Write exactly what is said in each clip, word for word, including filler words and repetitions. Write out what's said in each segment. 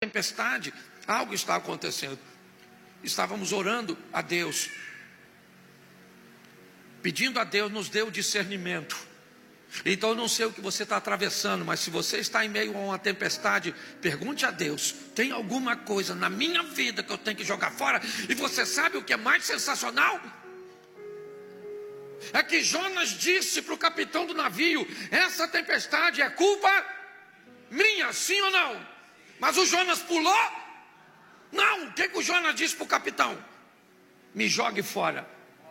tempestade, algo está acontecendo. Estávamos orando a Deus, pedindo a Deus nos dê o discernimento. Então eu não sei o que você está atravessando, mas se você está em meio a uma tempestade, pergunte a Deus: tem alguma coisa na minha vida que eu tenho que jogar fora? E você sabe o que é mais sensacional? É que Jonas disse para o capitão do navio: essa tempestade é culpa minha, sim ou não? Mas o Jonas pulou? Não, o que, que o Jonas disse para o capitão? Me jogue fora.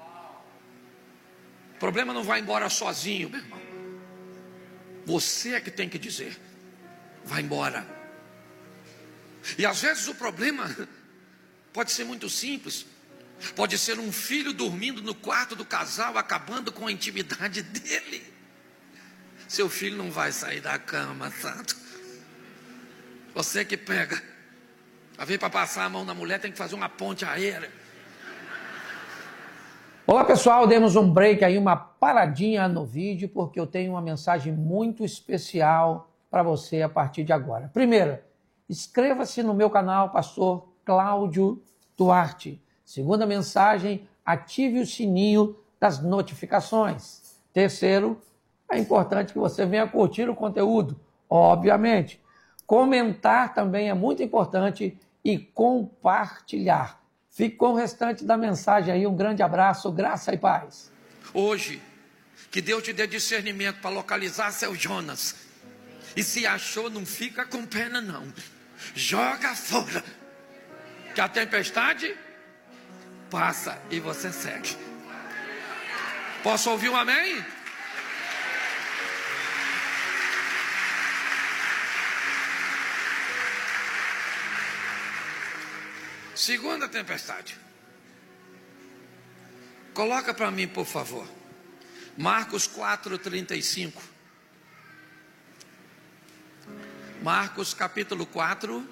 O problema não vai embora sozinho, meu irmão. Você é que tem que dizer: vai embora. E às vezes o problema pode ser muito simples. Pode ser um filho dormindo no quarto do casal, acabando com a intimidade dele. Seu filho não vai sair da cama, santo. Você que pega. A vez para passar a mão na mulher, tem que fazer uma ponte aérea. Olá pessoal, demos um break aí, uma paradinha no vídeo, porque eu tenho uma mensagem muito especial para você a partir de agora. Primeiro, inscreva-se no meu canal, Pastor Cláudio Duarte. Segunda mensagem, ative o sininho das notificações. Terceiro, é importante que você venha curtir o conteúdo, obviamente. Comentar também é muito importante e compartilhar. Fique com o restante da mensagem aí. Um grande abraço, graça e paz. Hoje, que Deus te dê discernimento para localizar seu Jonas. E se achou, não fica com pena não. Joga fora. Que a tempestade passa e você segue. Posso ouvir um amém? Segunda tempestade. Coloca para mim, por favor. Marcos quatro, trinta e cinco. Marcos capítulo quatro.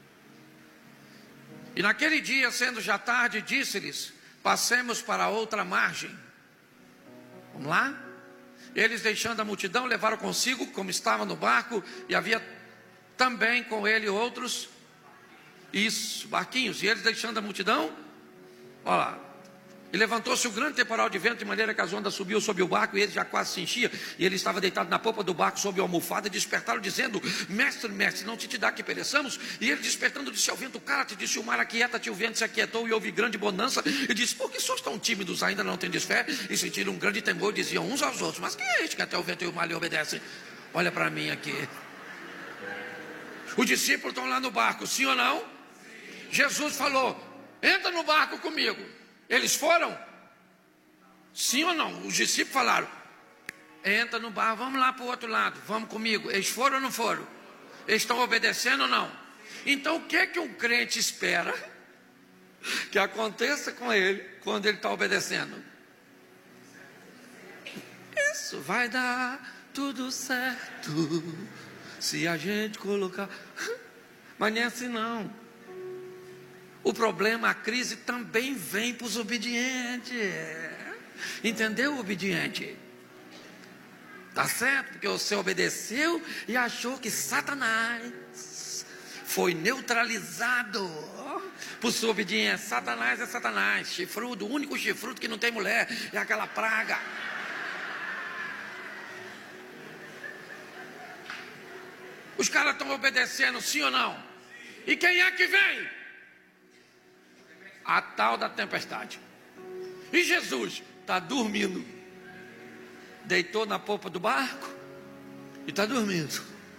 E naquele dia, sendo já tarde, disse-lhes: passemos para outra margem. Vamos lá? Eles, deixando a multidão, levaram consigo, como estava no barco, e havia também com ele outros Isso, barquinhos. E eles, deixando a multidão, olha lá, e levantou-se um grande temporal de vento, de maneira que as ondas subiam sobre o barco, e ele já quase se enchia, e ele estava deitado na popa do barco, sob a almofada, e despertaram, dizendo: mestre, mestre, não te te dá que pereçamos? E ele, despertando, disse ao vento: cala-te. Disse o mar: aquieta-te. O vento se aquietou, e houve grande bonança. E disse: por que sois tão tímidos, ainda não tendes fé? E sentiram um grande temor, e diziam uns aos outros: mas quem é este que até o vento e o mar lhe obedecem? Olha para mim aqui. Os discípulos estão lá no barco, sim ou não? Jesus falou: entra no barco comigo. Eles foram? Sim ou não? Os discípulos falaram: entra no barco, vamos lá para o outro lado, vamos comigo. Eles foram ou não foram? Eles estão obedecendo ou não? Então o que é que um crente espera que aconteça com ele quando ele está obedecendo? Isso, vai dar tudo certo se a gente colocar. Mas não é assim não. O problema, a crise também vem para os obedientes. Entendeu, obediente? Tá certo? Porque você obedeceu e achou que Satanás foi neutralizado por sua obediência. Satanás é Satanás, chifrudo, o único chifrudo que não tem mulher, é aquela praga. Os caras estão obedecendo, sim ou não? E quem é que vem? A tal da tempestade. E Jesus está dormindo, deitou na popa do barco e está dormindo.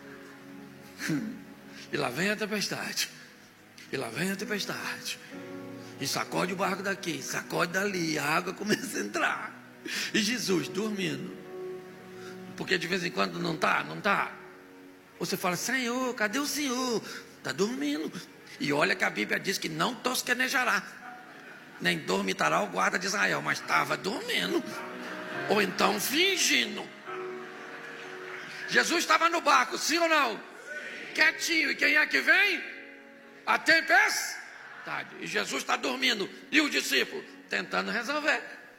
E lá vem a tempestade, e lá vem a tempestade, e sacode o barco daqui, sacode dali, a água começa a entrar, e Jesus dormindo. Porque de vez em quando não está, não está. Você fala: Senhor, cadê o Senhor? Está dormindo. E olha que a Bíblia diz que não tosquenejará, nem dormitará o guarda de Israel. Mas estava dormindo, ou então fingindo. Jesus estava no barco, sim ou não? Sim. Quietinho. E quem é que vem? A tempestade. E Jesus está dormindo. E o discípulo tentando resolver.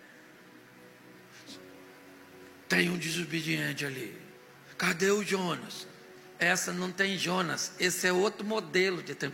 Tem um desobediente ali. Cadê o Jonas? Essa não tem Jonas. Esse é outro modelo de tempestade.